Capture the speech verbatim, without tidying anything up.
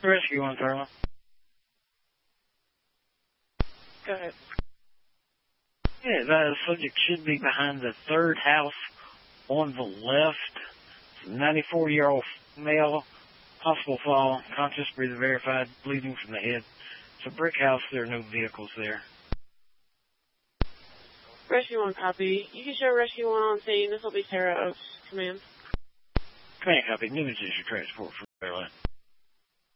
Rescue one, Carla. Go ahead. Yeah, the subject should be behind the third house on the left. ninety-four-year-old male, hospital fall, conscious, breathing verified, bleeding from the head. It's a brick house. There are no vehicles there. Rescue one, copy. You can show Rescue one on scene. This will be Sarah Oaks. Command. Command, copy. New is your transport from Maryland.